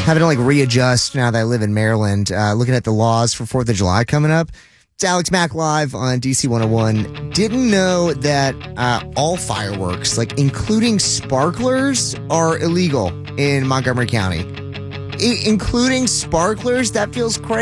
having to readjust now that I live in Maryland, looking at the laws for 4th of July coming up. It's Alex Mack live on DC 101. Didn't know that all fireworks, including sparklers, are illegal in Montgomery County. Including sparklers? That feels crazy.